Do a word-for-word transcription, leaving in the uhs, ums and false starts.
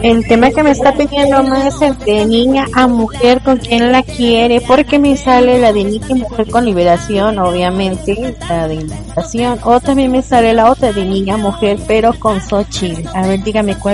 El tema que me está pidiendo más es de niña a mujer con quien la quiere, porque me sale la de niña y mujer con liberación, obviamente, la de liberación, o también me sale la otra de niña a mujer, pero con Xochitl. A ver, dígame cuál